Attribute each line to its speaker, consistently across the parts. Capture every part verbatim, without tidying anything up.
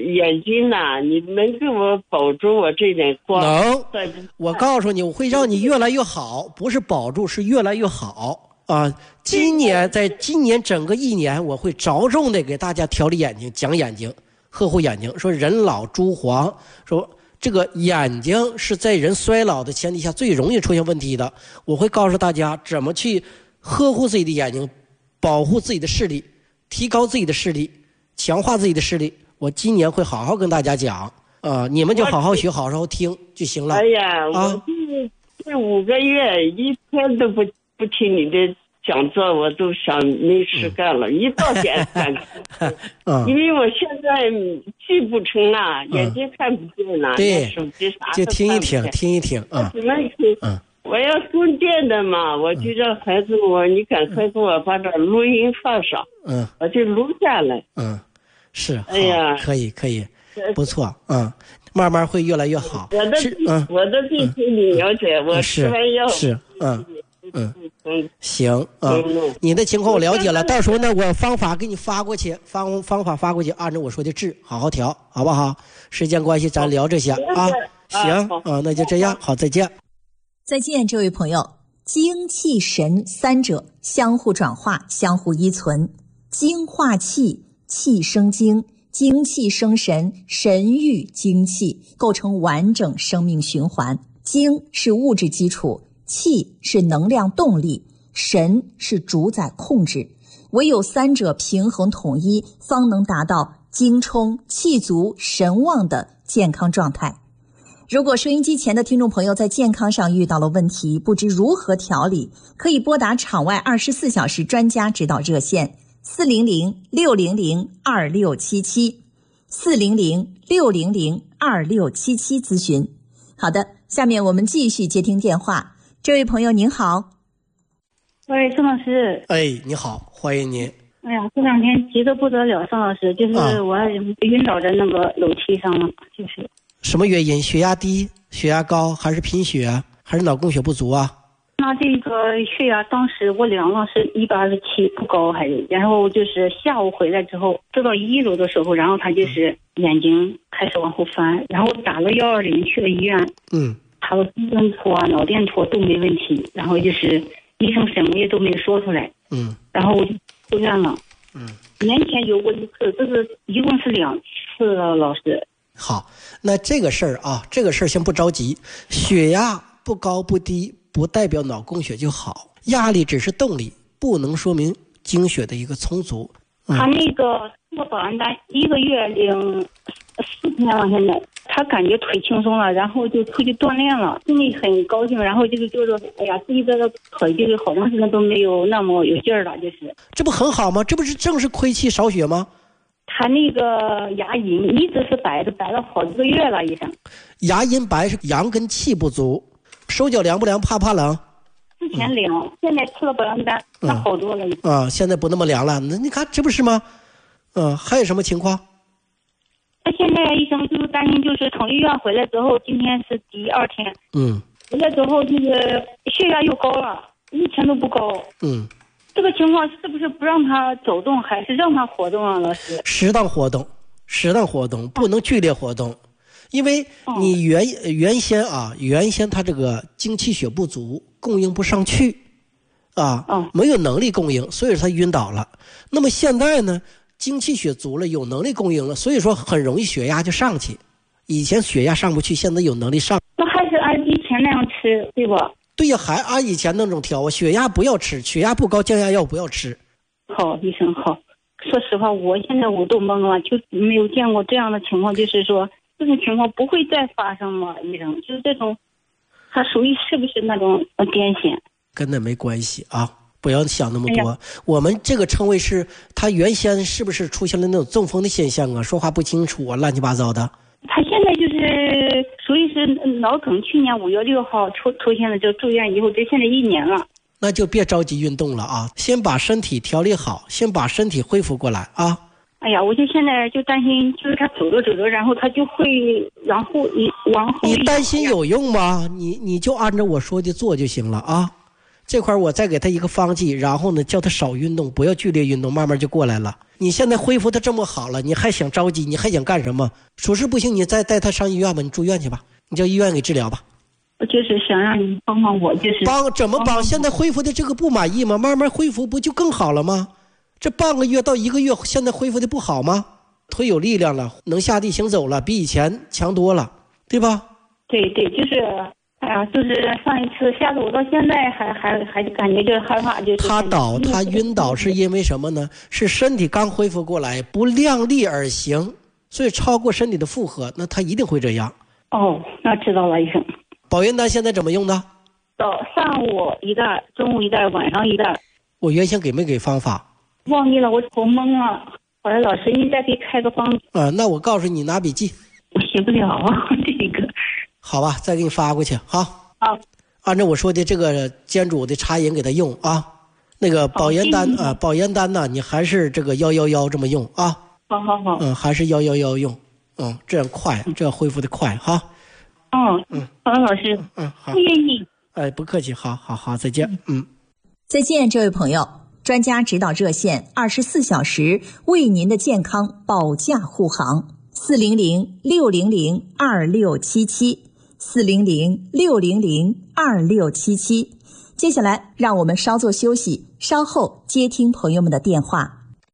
Speaker 1: 眼睛呐、啊，你能给我保住我这点光？
Speaker 2: 能，我告诉你，我会让你越来越好，不是保住，是越来越好啊！今年在今年整个一年，我会着重的给大家调理眼睛，讲眼睛，呵护眼睛。说人老珠黄，说这个眼睛是在人衰老的前提下最容易出现问题的。我会告诉大家怎么去呵护自己的眼睛，保护自己的视力，提高自己的视力，强化自己的视力。我今年会好好跟大家讲啊、呃，你们就好好学，好好听就行了。
Speaker 1: 哎呀，啊、我这这五个月一天都不不听你的讲座，我都想没事干了，嗯、一到点看。嗯，因为我现在记不成了，嗯、眼睛看不见了，
Speaker 2: 对，
Speaker 1: 手机啥
Speaker 2: 就听一听，听一听啊。
Speaker 1: 只能听。嗯。我要供电的嘛，我就让孩子我，你赶快给我把这录音放上，嗯，我就录下来，
Speaker 2: 嗯，是，哎呀，可以可以，不错，嗯，慢慢会越来越好。
Speaker 1: 我的嗯，我的对身体了解，我吃完药
Speaker 2: 是，嗯嗯嗯，行啊，你的情况我了解了，到时候呢，我方法给你发过去，方方法发过去，按照我说的治，好好调，好不好？时间关系，咱聊这些啊，行啊，那就这样，好，再见。
Speaker 3: 再见，这位朋友。精气神三者相互转化，相互依存。精化气，气生精，精气生神，神育精气，构成完整生命循环。精是物质基础，气是能量动力，神是主宰控制。唯有三者平衡统一，方能达到精充、气足、神旺的健康状态。如果收音机前的听众朋友在健康上遇到了问题，不知如何调理，可以拨打场外二十四小时专家指导热线四零零六零零二六七七 四零零六零零二六七七咨询。好的，下面我们继续接听电话。这位朋友您好。
Speaker 4: 喂，宋老师。
Speaker 2: 哎，你好，欢迎您。
Speaker 4: 哎呀，这两天急得不得了，宋老师，就是我晕倒在那个楼梯上了，就是
Speaker 2: 什么原因？血压低、血压高，还是贫血，还是脑供血不足啊？
Speaker 4: 那这个血压当时我量了是一百二十七，不高还是？然后就是下午回来之后，走到一楼的时候，然后他就是眼睛开始往后翻，然后打了幺二零去了医院，嗯，他的心电图啊、脑电图都没问题，然后就是医生什么也都没说出来，嗯，然后我就住院了，嗯，年前有过一次，这是一共是两次了，老师。
Speaker 2: 好，那这个事儿啊，这个事儿先不着急，血压不高不低不代表脑供血就好，压力只是动力，不能说明经血的一个充足。
Speaker 4: 嗯、他那个做保安单一个月领四千了，现在他感觉腿轻松了，然后就出去锻炼了，心里很高兴，然后就是就是哎呀，自己的腿就是好长时间都没有那么有劲儿了，就是
Speaker 2: 这不很好吗？这不是正是亏气少血吗？
Speaker 4: 他那个牙龈一直是白的，白了好几个月了，医生。
Speaker 2: 牙龈白是阳跟气不足，手脚凉不凉？怕不怕冷？
Speaker 4: 之前凉，嗯、现在吃了保阳丹，那好多了。
Speaker 2: 嗯、啊，现在不那么凉了。那你看这不是吗？嗯、呃，还有什么情况？
Speaker 4: 他现在医生就是担心，就是从医院回来之后，今天是第二天，嗯，回来之后就是血压又高了，以前都不高，嗯。这个情况是不是不让他走动，还是让他活动啊，老师？
Speaker 2: 适当活动，适当活动，不能剧烈活动，因为你原、哦、原先啊，原先他这个精气血不足，供应不上去，啊，哦、没有能力供应，所以他晕倒了。那么现在呢，精气血足了，有能力供应了，所以说很容易血压就上去。以前血压上不去，现在有能力上。
Speaker 4: 那还是按以前那样吃，对吧？
Speaker 2: 对呀，还按以前那种调，血压不要吃，血压不高降压药不要吃。
Speaker 4: 好，医生好。说实话，我现在我都懵了，就没有见过这样的情况，就是说这种情况不会再发生吗？医生，就是这种，它属于是不是那种癫痫？
Speaker 2: 跟那没关系啊，不要想那么多。哎、我们这个称谓是，他原先是不是出现了那种中风的现象啊？说话不清楚啊，乱七八糟的。
Speaker 4: 他现在就是属于是脑梗，去年五月六号出出现了，就住院以后，这现在一年了。
Speaker 2: 那就别着急运动了啊，先把身体调理好，先把身体恢复过来啊。
Speaker 4: 哎呀，我就现在就担心，就是他走着走着，然后他就会，然后你往后。
Speaker 2: 你担心有用吗？你你就按照我说的做就行了啊。 这块我再给他一个方剂，然后呢叫他少运动，不要剧烈运动，慢慢就过来了。你现在恢复的这么好了，你还想着急，你还想干什么？属实不行，你再带他上医院吧，你住院去吧，你叫医院给治疗吧。
Speaker 4: 我就是想让你帮帮我，就是
Speaker 2: 帮怎么帮？现在恢复的这个不满意吗？慢慢恢复不就更好了吗？这半个月到一个月，现在恢复的不好吗？腿有力量了，能下地行走了，比以前强多了，对吧？
Speaker 4: 对对，就是哎呀，就是上一次吓得我到现在还还还感觉就害怕，就是
Speaker 2: 他倒他晕倒是因为什么呢？是身体刚恢复过来，不量力而行，所以超过身体的负荷，那他一定会这样。
Speaker 4: 哦，那知道了，医生。
Speaker 2: 保元丹现在怎么用的？
Speaker 4: 早上午一袋，中午一袋，晚上一袋。
Speaker 2: 我原先给没给方法？
Speaker 4: 忘记了，我我懵了。后来老师，你再给开个方子。
Speaker 2: 啊，那我告诉你，拿笔记。
Speaker 4: 我写不了啊，这个。
Speaker 2: 好吧，再给你发过去。好。
Speaker 4: 好。
Speaker 2: 按照我说的这个煎煮的茶饮给他用啊。那个保元丹啊，保元丹呢，你还是这个幺幺幺这么用啊。
Speaker 4: 好好好。
Speaker 2: 嗯，还是幺幺幺用。嗯，这样快，这样恢复的快哈。
Speaker 4: 嗯嗯，好的，老师。
Speaker 2: 嗯，好。
Speaker 4: 谢谢你。
Speaker 2: 哎，不客气，好好好，再见。嗯。
Speaker 3: 再见，这位朋友。专家指导热线二十四小时为您的健康保驾护航，四零零六零零二六七七，四零零六零零二六七七。接下来让我们稍作休息，稍后接听朋友们的电话。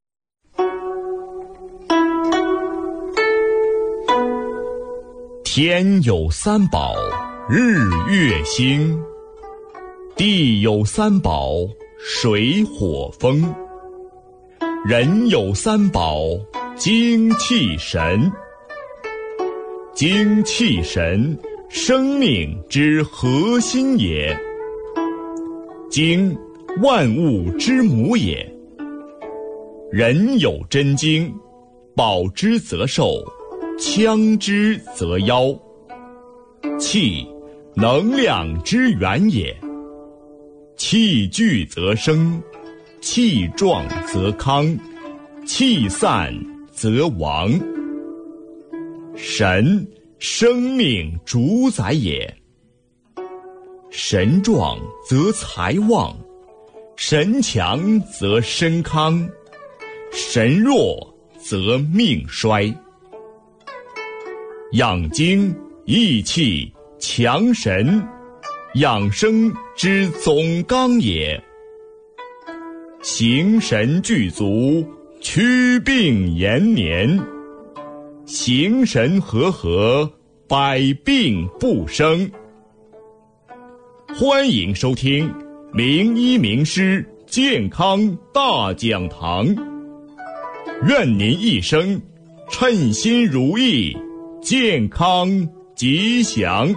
Speaker 5: 天有三宝，日月星；地有三宝，水火风；人有三宝，精气神。精气神，生命之核心也。精，万物之母也。人有真精，保之则寿，强之则夭。气，能量之源也。气聚则生，气壮则康，气散则亡。神，生命主宰也。神壮则财旺，神强则身康，神弱则命衰。养精益气强神，养生之总纲也。形神具足，祛病延年。形神和合，百病不生。欢迎收听名医名师健康大讲堂，愿您一生称心如意，健康吉祥。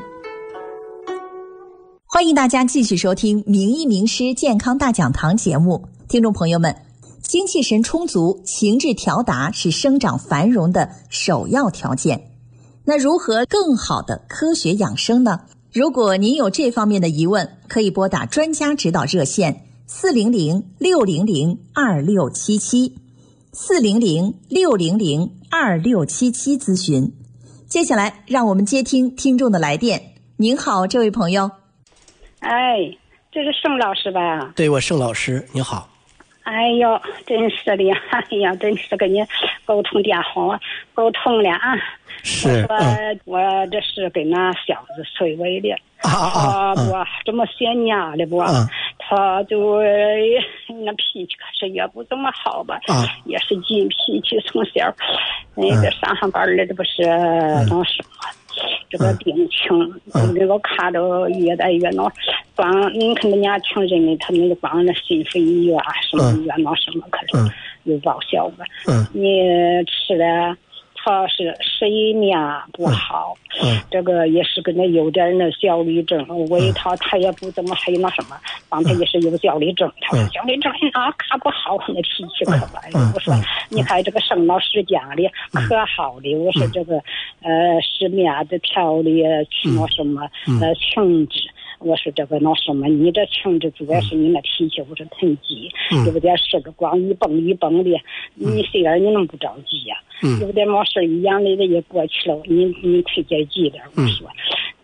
Speaker 3: 欢迎大家继续收听名医名师健康大讲堂节目。听众朋友们，精气神充足，情志调达是生长繁荣的首要条件。那如何更好的科学养生呢？如果您有这方面的疑问，可以拨打专家指导热线四零零六零零二六七七，四零零六零零二六七七咨询。接下来让我们接听听众的来电。您好，这位朋友。
Speaker 6: 哎，这是盛老师吧？
Speaker 2: 对，我盛老师，你好。
Speaker 6: 哎呦，真是的，哎呀，真是跟你沟通电话沟通了啊。
Speaker 2: 是，
Speaker 6: 我说、嗯、我这是跟那小子催尾的，
Speaker 2: 啊啊
Speaker 6: 他不、啊、这么些年了不、啊，他就那脾气可是也不怎么好吧，
Speaker 2: 啊、
Speaker 6: 也是急脾气，从小那个上上班了，这不是那什么。这个病情，给我看着越来越闹。光你看那年轻人呢，他那个光那心肺医院什么医院闹什么，可是有报销吧？嗯，你吃的，他是睡眠不好，嗯，这个也是跟那有点那焦虑症。为他他也不怎么还有那什么，帮他也是有焦虑症。他说焦虑症那看不好，那脾气可坏了。我说你看这个盛老师讲的可好的，我说这个呃失眠的调理去那什么呃情志。我说这个那什么，你这情志主要是你那脾气，我说太急，有点事个光一蹦一蹦的，你虽然你能不着急呀、啊，有点没事一样的也过去了，你你太着急点。我说，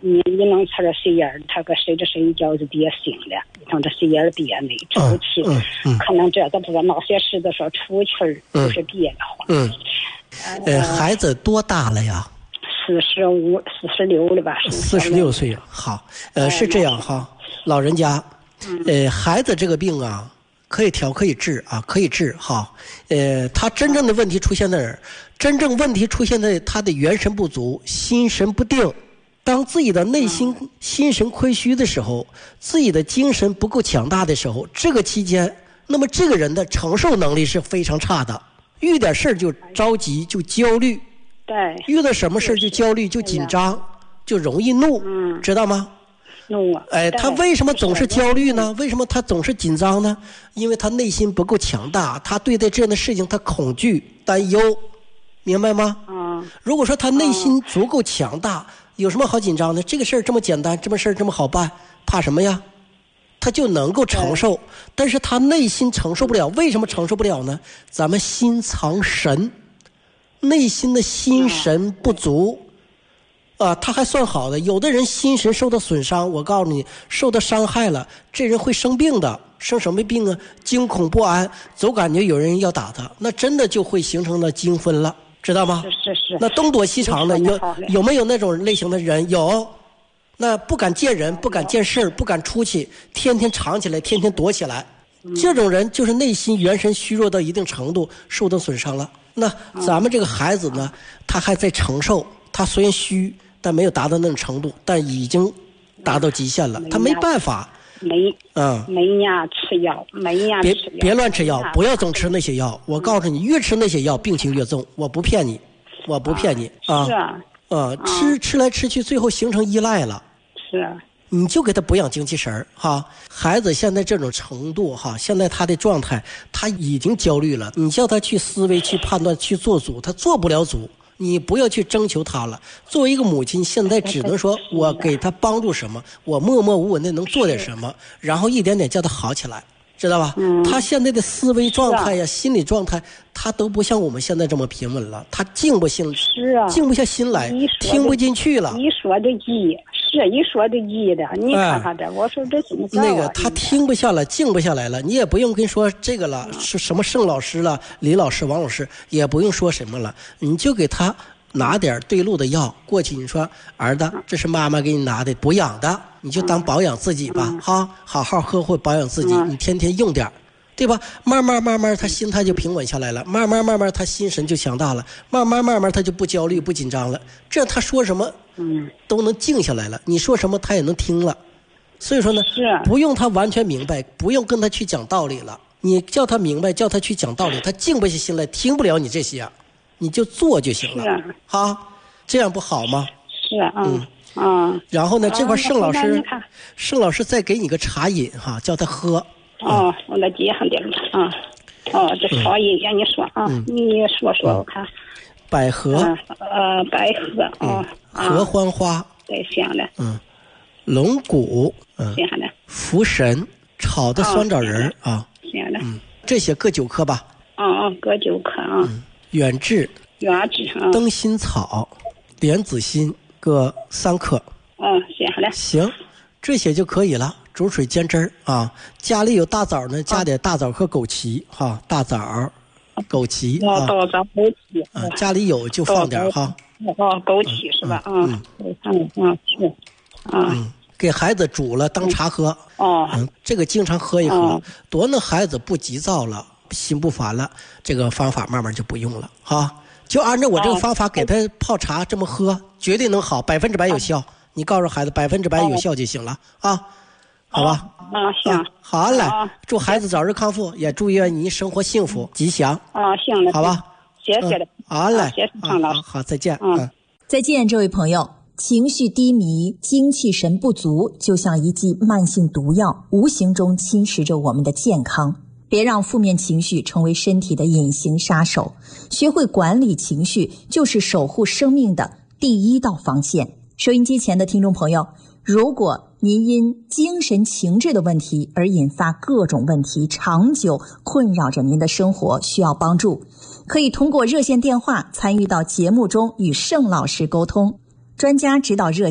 Speaker 6: 你你能吃着水烟，他个睡着睡一觉就憋醒了，让这水烟憋没出气，
Speaker 2: 嗯嗯、
Speaker 6: 可能这都不是闹些事的时候出气儿，就是憋得慌。
Speaker 2: 嗯，呃，呃孩子多大了呀？
Speaker 6: 四十五、四十六了吧？
Speaker 2: 四十六岁。好，呃，是这样哈，老人家，呃，孩子这个病啊，可以调可以治啊，可以治哈。呃，他真正的问题出现在哪儿？真正问题出现在他的元神不足，心神不定。当自己的内心心神亏虚的时候，自己的精神不够强大的时候，这个期间，那么这个人的承受能力是非常差的，遇点事儿就着急，就焦虑。
Speaker 6: 对，
Speaker 2: 遇到什么事就焦虑，就紧张，就容易怒，
Speaker 6: 嗯，
Speaker 2: 知道吗？
Speaker 6: 怒啊！
Speaker 2: 哎，他为什么总是焦虑呢？为什么他总是紧张呢？因为他内心不够强大，他对待这样的事情他恐惧、担忧，明白吗？
Speaker 6: 嗯。
Speaker 2: 如果说他内心足够强大，有什么好紧张的？这个事儿这么简单，这么事儿这么好办，怕什么呀？他就能够承受，但是他内心承受不了。为什么承受不了呢？咱们心藏神。内心的心神不足，啊，他还算好的。有的人心神受到损伤，我告诉你，受到伤害了，这人会生病的。生什么病啊？惊恐不安，总感觉有人要打他，那真的就会形成了精分了，知道吗？
Speaker 6: 是是是。
Speaker 2: 那东躲西藏的，有有没有那种类型的人？有。那不敢见人，不敢见事儿，不敢出去，天天藏起来，天天躲起来。这种人就是内心元神虚弱到一定程度，受到损伤了。那咱们这个孩子呢，他还在承受，他虽然虚，但没有达到那种程度，但已经达到极限了，他没办法。
Speaker 6: 没，
Speaker 2: 嗯，
Speaker 6: 没呀，吃药，没呀，
Speaker 2: 别别乱吃药，不要总吃那些药。我告诉你，越吃那些药，病情越重。我不骗你，我不骗你啊。
Speaker 6: 是啊。
Speaker 2: 啊，吃吃来吃去，最后形成依赖了。
Speaker 6: 是啊。
Speaker 2: 你就给他补养精气神儿哈，孩子现在这种程度哈，现在他的状态他已经焦虑了，你叫他去思维、去判断、去做主，他做不了主，你不要去征求他了。作为一个母亲，现在只能说我给他帮助什么，我默默无闻的能做点什么，然后一点点叫他好起来，知道吧？嗯、他现在的思维状态呀、心理状态，他都不像我们现在这么平稳了，他静不心，
Speaker 6: 是啊，
Speaker 2: 静不下心来，听不进去了。
Speaker 6: 你说的一。是一说的一的，你看看这，哎、我说这怎么搞啊？
Speaker 2: 那个他听不下来，静不下来了，你也不用跟说这个了，是什么盛老师了、李老师、王老师，也不用说什么了，你就给他拿点对路的药过去。你说儿子，这是妈妈给你拿的补养的，你就当保养自己吧，嗯、哈，好好呵护保养自己，嗯、你天天用点。对吧？慢慢慢慢，他心态就平稳下来了。慢慢慢慢，他心神就强大了。慢慢慢慢，他就不焦虑、不紧张了。这样他说什么，嗯，都能静下来了。你说什么，他也能听了。所以说呢，
Speaker 6: 是
Speaker 2: 不用他完全明白，不用跟他去讲道理了。你叫他明白，叫他去讲道理，他静不下心来，听不了你这些，你就做就行了。
Speaker 6: 是
Speaker 2: 哈，这样不好吗？
Speaker 6: 是啊，嗯嗯。
Speaker 2: 然后呢，这块盛老师，
Speaker 6: 啊、
Speaker 2: 盛老师再给你个茶饮哈，叫他喝。
Speaker 6: 哦，我来接上点了啊！哦，这茶饮呀，你说啊，
Speaker 2: 嗯、
Speaker 6: 你说说我看。
Speaker 2: 百合。
Speaker 6: 呃，百合啊。
Speaker 2: 合欢花。
Speaker 6: 对，行了。
Speaker 2: 嗯。龙骨。嗯。
Speaker 6: 行了。
Speaker 2: 茯神炒的酸枣仁啊。
Speaker 6: 行了。
Speaker 2: 嗯，这些各九颗吧。
Speaker 6: 啊啊，各九颗啊。
Speaker 2: 嗯。远志。
Speaker 6: 远志啊。
Speaker 2: 灯心草、莲子心各三克。
Speaker 6: 哦，行了。
Speaker 2: 行，这些就可以了。煮水煎汁儿啊，家里有大枣呢，加点大枣和枸杞哈、啊，大枣、枸杞啊，
Speaker 6: 大枣、枸杞
Speaker 2: 啊，家里有就放点哈。
Speaker 6: 哦，枸杞是吧？嗯嗯嗯嗯是啊。
Speaker 2: 嗯，给孩子煮了当茶喝。
Speaker 6: 哦。
Speaker 2: 嗯，这个经常喝一喝，多那孩子不急躁了，心不烦了，这个方法慢慢就不用了哈。就按照我这个方法给他泡茶这么喝，绝对能好，百分之百有效。你告诉孩子百分之百有效就行了啊。好吧，
Speaker 6: 啊行，
Speaker 2: 啊、好嘞、啊，祝孩子早日康复，也祝愿您生活幸福吉祥。
Speaker 6: 啊，行了，
Speaker 2: 好吧，
Speaker 6: 谢谢了，
Speaker 2: 嗯、好嘞，
Speaker 6: 谢谢常老师、
Speaker 2: 啊，好，再见，
Speaker 6: 嗯，
Speaker 2: 嗯
Speaker 3: 再见，这位朋友。情绪低迷、精气神不足，就像一剂慢性毒药，无形中侵蚀着我们的健康。别让负面情绪成为身体的隐形杀手，学会管理情绪，就是守护生命的第一道防线。收音机前的听众朋友，如果您因精神情志的问题而引发各种问题，长久困扰着您的生活，需要帮助，可以通过热线电话参与到节目中与盛老师沟通。专家指导热线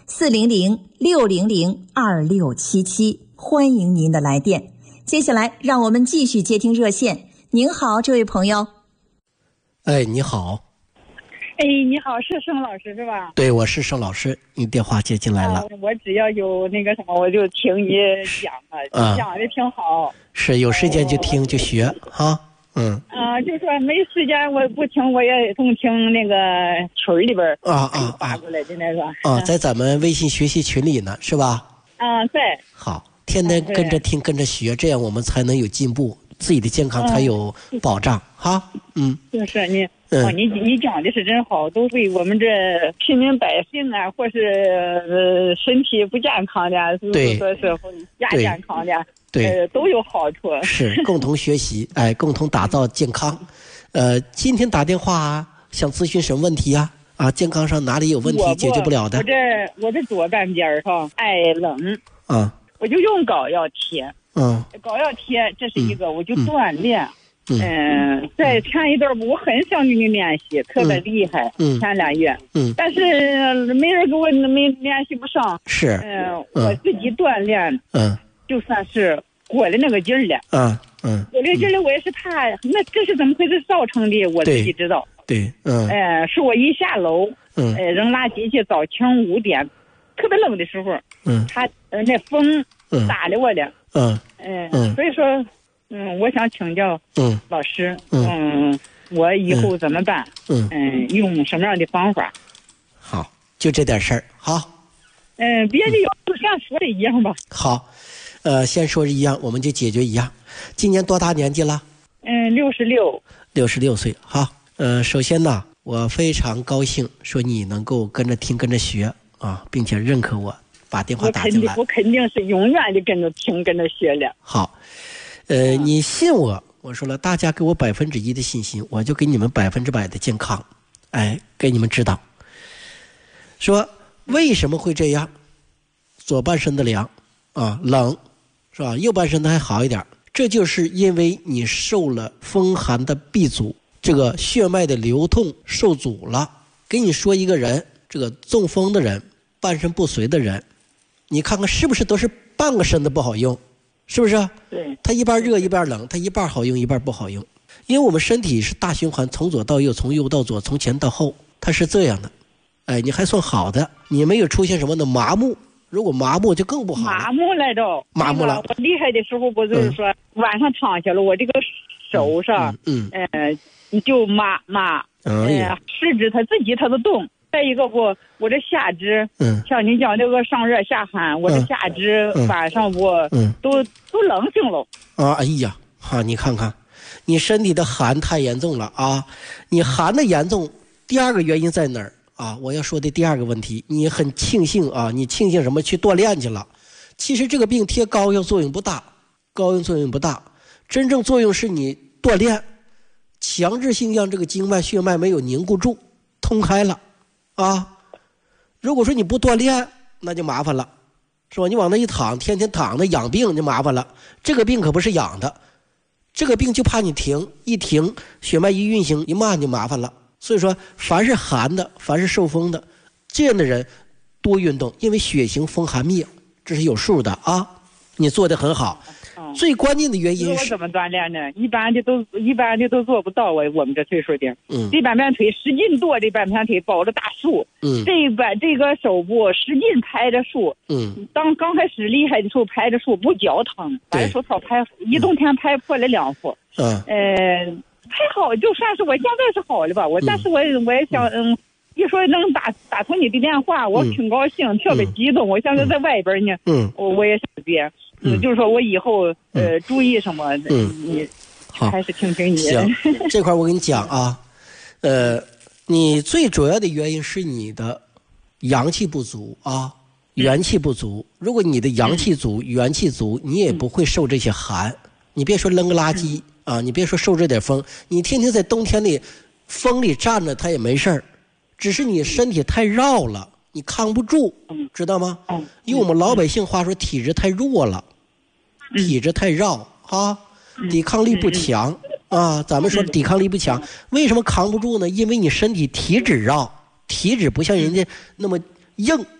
Speaker 3: 四零零六零零二六七七，欢迎您的来电。接下来让我们继续接听热线。您好，这位朋友。
Speaker 2: 哎，你好。
Speaker 7: 哎，你好，是盛老师是吧？
Speaker 2: 对，我是盛老师，你电话接进来了。啊、
Speaker 7: 我只要有那个什么，我就听你讲啊，讲的挺好。
Speaker 2: 是，有时间就听就学哈。嗯。
Speaker 7: 啊，就说没时间我不听，我也总听那个群里边
Speaker 2: 啊啊
Speaker 7: 发过来的那个。
Speaker 2: 啊，在咱们微信学习群里呢，是吧？
Speaker 7: 啊，对。
Speaker 2: 好，天天跟着听，跟着学，这样我们才能有进步，自己的健康才有保障、嗯、哈。嗯，
Speaker 7: 就是你。哦，你你讲的是真好，都为我们这平民百姓啊，或是呃身体不健康的，
Speaker 2: 对，
Speaker 7: 说是亚健康的，
Speaker 2: 对，
Speaker 7: 呃都有好处。
Speaker 2: 是共同学习，哎，共同打造健康。呃，今天打电话想咨询什么问题呀、啊？啊，健康上哪里有问题解决不了的？
Speaker 7: 我这我这左半边上爱冷，
Speaker 2: 啊，
Speaker 7: 我就用膏药贴，
Speaker 2: 嗯，
Speaker 7: 膏药贴这是一个，嗯、我就锻炼。
Speaker 2: 嗯，
Speaker 7: 嗯在前一段我很想跟你联系，特别厉害。嗯，前俩月。嗯，但是没人给我没联系不上。
Speaker 2: 是。
Speaker 7: 嗯，我自己锻炼。嗯，就算是过了那个劲儿了。
Speaker 2: 嗯嗯。
Speaker 7: 过了劲儿了，我也是怕，那这是怎么回事造成的？我自己知道。
Speaker 2: 对。嗯。
Speaker 7: 哎，是我一下楼，
Speaker 2: 嗯，
Speaker 7: 哎，扔垃圾去，早清五点，特别冷的时候，
Speaker 2: 嗯，
Speaker 7: 他呃那风打了我了。
Speaker 2: 嗯。
Speaker 7: 嗯。嗯。所以说。嗯，我想请教嗯老师，嗯，嗯我以后怎么办？嗯嗯，用什么样的方法？
Speaker 2: 好，就这点事儿，好。
Speaker 7: 嗯，别的要像说的一样吧。
Speaker 2: 好，呃，先说一样，我们就解决一样。今年多大年纪了？
Speaker 7: 嗯，六十六。
Speaker 2: 六十六岁，好。呃，首先呢，我非常高兴说你能够跟着听，跟着学啊，并且认可我，把电话打进来。
Speaker 7: 我肯定，我肯定是永远的跟着听，跟着学了。
Speaker 2: 好。呃，你信我，我说了，大家给我百分之一的信心，我就给你们百分之百的健康，哎，给你们指导。说为什么会这样？左半身的凉啊，冷，是吧？右半身的还好一点，这就是因为你受了风寒的闭阻，这个血脉的流通受阻了。给你说一个人，这个中风的人，半身不遂的人，你看看是不是都是半个身子不好用？是不是？
Speaker 7: 对，
Speaker 2: 它一半热一半冷，它一半好用一半不好用，因为我们身体是大循环，从左到右，从右到左，从前到后，它是这样的。哎，你还算好的，你没有出现什么的麻木，如果麻木就更不好了。
Speaker 7: 麻木来着，
Speaker 2: 麻木了。
Speaker 7: 我厉害的时候，我就是说、嗯、晚上躺下了，我这个手上，
Speaker 2: 嗯，
Speaker 7: 嗯呃，就麻麻，
Speaker 2: 哎呀，
Speaker 7: 呃、食指它自己它都动。再一个我我这下肢，
Speaker 2: 嗯，
Speaker 7: 像你讲这个上热下寒，我这下肢晚上我，嗯，都都冷醒了。
Speaker 2: 啊，哎呀，哈，你看看，你身体的寒太严重了啊！你寒的严重，第二个原因在哪儿啊？我要说的第二个问题，你很庆幸啊，你庆幸什么？去锻炼去了。其实这个病贴膏药作用不大，膏药作用不大，真正作用是你锻炼，强制性让这个经脉血脉没有凝固住，通开了。啊，如果说你不锻炼，那就麻烦了，是吧？你往那一躺，天天躺着养病就麻烦了。这个病可不是养的，这个病就怕你停，一停血脉一运行一慢就麻烦了。所以说，凡是寒的，凡是受风的，这样的人多运动，因为血行风寒灭，这是有数的啊。你做得很好。
Speaker 7: 嗯、
Speaker 2: 最关键的原因是
Speaker 7: 我怎么锻炼呢？一般的都一般的都做不到。我我们这岁数的，
Speaker 2: 嗯，
Speaker 7: 这半边腿使劲跺，这半边腿抱着大树，
Speaker 2: 嗯，
Speaker 7: 这半这个手部使劲拍着树，
Speaker 2: 嗯，
Speaker 7: 当刚开始厉害的时候拍着树不脚疼，把手操拍一冬天拍破了两副，
Speaker 2: 嗯，
Speaker 7: 呃，还好，就算是我现在是好了吧，我、嗯、但是我我也想嗯。嗯一说能打打通你的电话，我挺高兴，嗯、特别激动。我现在在外边呢，
Speaker 2: 嗯，
Speaker 7: 我我也是别，嗯，就是说我以后呃、嗯、注意什么，
Speaker 2: 嗯，
Speaker 7: 你还是听听你。
Speaker 2: 行，这块我跟你讲啊，呃，你最主要的原因是你的阳气不足啊，元气不足。如果你的阳气足、嗯、元气足，你也不会受这些寒。嗯、你别说扔个垃圾、嗯、啊，你别说受这点风，你天天在冬天里风里站着，它也没事儿。只是你身体太绕了，你扛不住，知道吗？用我们老百姓话说，体质太弱了，体质太绕啊，抵抗力不强啊。咱们说抵抗力不强，为什么扛不住呢？因为你身体体质绕，体质不像人家那么硬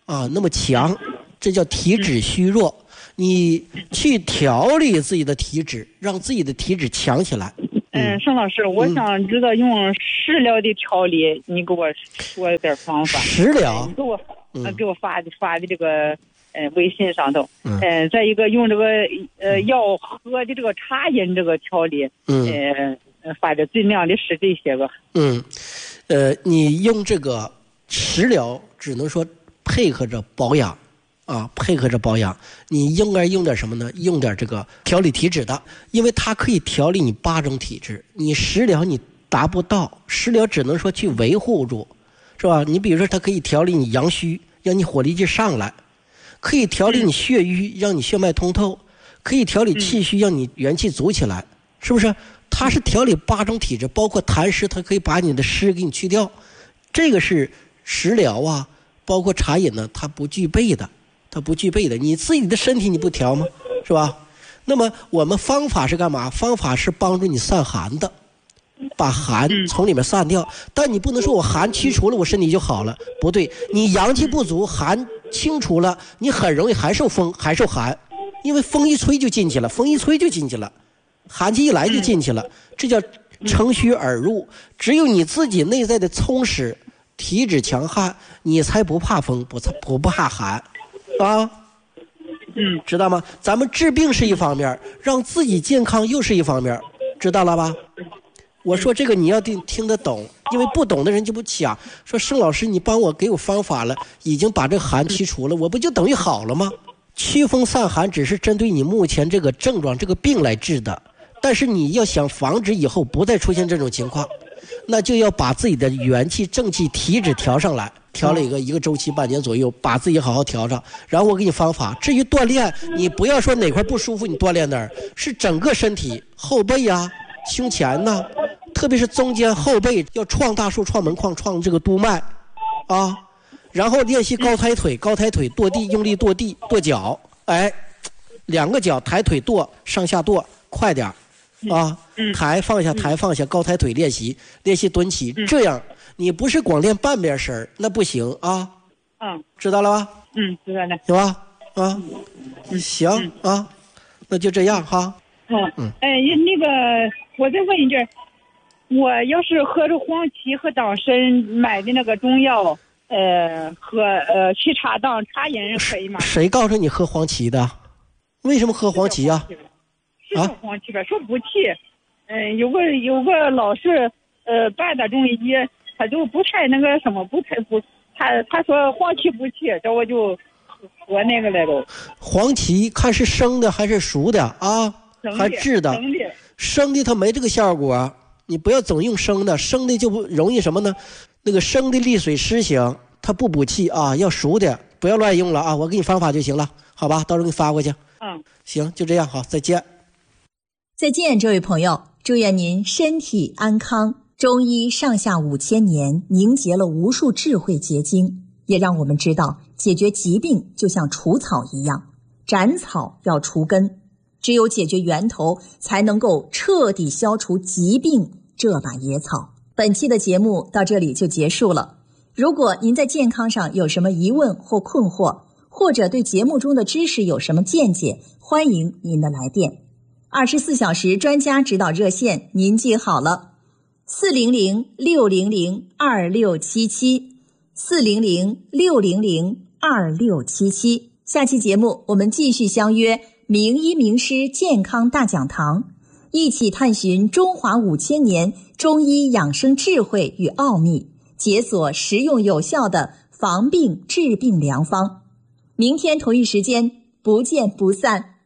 Speaker 2: 啊那么强，这叫体脂虚弱。你去调理自己的体脂，让自己的体脂强起来。
Speaker 7: 嗯，盛老师，我想知道用食疗的调理，你给我说点方法。
Speaker 2: 食疗，
Speaker 7: 你给我，嗯，给我发的发的这个呃微信上头。
Speaker 2: 嗯。
Speaker 7: 呃，再一个用这个呃要喝的这个茶饮这个调理。嗯。呃，发的尽量的是这些个。
Speaker 2: 嗯，呃，你用这个食疗，只能说配合着保养。啊，配合着保养，你应该用点什么呢？用点这个调理体脂的，因为它可以调理你八种体质。你食疗你达不到，食疗只能说去维护住，是吧？你比如说，它可以调理你阳虚，让你火力劲上来；可以调理你血瘀，让你血脉通透；可以调理气虚，让你元气足起来，是不是？它是调理八种体质，包括痰湿，它可以把你的湿给你去掉。这个是食疗啊，包括茶饮呢，它不具备的。它不具备的，你自己的身体你不调吗？是吧？那么我们方法是干嘛？方法是帮助你散寒的，把寒从里面散掉。但你不能说我寒去除了，我身体就好了，不对，你阳气不足，寒清除了，你很容易还受风，还受寒，因为风一吹就进去了，风一吹就进去了，寒气一来就进去了，这叫乘虚而入。只有你自己内在的充实，体脂强悍，你才不怕风，不不不怕寒。啊，
Speaker 7: 嗯，
Speaker 2: 知道吗？咱们治病是一方面，让自己健康又是一方面，知道了吧？我说这个你要听听得懂，因为不懂的人就不讲。说盛老师，你帮我给我方法了，已经把这个寒去除了，我不就等于好了吗？驱风散寒只是针对你目前这个症状、这个病来治的，但是你要想防止以后不再出现这种情况，那就要把自己的元气、正气、体脂调上来。调了一个一个周期半年左右，把自己好好调上，然后我给你方法。至于锻炼，你不要说哪块不舒服你锻炼哪儿，是整个身体后背啊、胸前呐、啊，特别是中间后背要创大树、创门框、创这个督脉啊，然后练习高抬腿，高抬腿跺地，用力跺地跺脚，哎，两个脚抬腿跺，上下跺，快点啊，抬放下抬放下，高抬腿练习练习蹲起，这样。你不是光练半边身那不行啊。
Speaker 7: 嗯，
Speaker 2: 知道了吧？
Speaker 7: 嗯，知道了。
Speaker 2: 行吧？啊，嗯、行、嗯、啊，那就这样哈。
Speaker 7: 嗯嗯。哎，那个，我再问一句，我要是喝着黄芪和党参买的那个中药，呃，喝呃祛茶当茶饮可以吗？
Speaker 2: 谁告诉你喝黄芪的？为什么喝黄芪啊？
Speaker 7: 是说黄芪吧，说补气。嗯、呃，有个有个老师呃办的中医。他就不太那个什么，不太不，他他说黄芪补气，这我就喝那个来了。
Speaker 2: 黄芪看是生的还是熟的啊？还制的？
Speaker 7: 生的，
Speaker 2: 生的它没这个效果，你不要总用生的，生的就不容易什么呢？那个生的利水湿行，它不补气啊，要熟的，不要乱用了啊！我给你方法就行了，好吧？到时候给你发过去。
Speaker 7: 嗯，
Speaker 2: 行，就这样，好，再见。
Speaker 3: 再见，这位朋友，祝愿您身体安康。中医上下五千年，凝结了无数智慧结晶，也让我们知道解决疾病就像除草一样，斩草要除根，只有解决源头，才能够彻底消除疾病这把野草。本期的节目到这里就结束了。如果您在健康上有什么疑问或困惑，或者对节目中的知识有什么见解，欢迎您的来电。二十四小时专家指导热线您记好了，四零零六零零二六七七，四零零六零零二六七七。下期节目我们继续相约名医名师健康大讲堂，一起探寻中华五千年中医养生智慧与奥秘，解锁实用有效的防病治病良方。明天同一时间不见不散。